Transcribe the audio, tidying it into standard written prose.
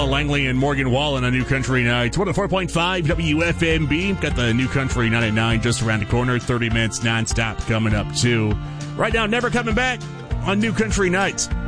Ella Langley and Morgan Wallen on New Country Nights. 104.5 WFMB. Got the New Country Night at 9 just around the corner. 30 minutes nonstop coming up, too. Right now, Never Coming Back on New Country Nights.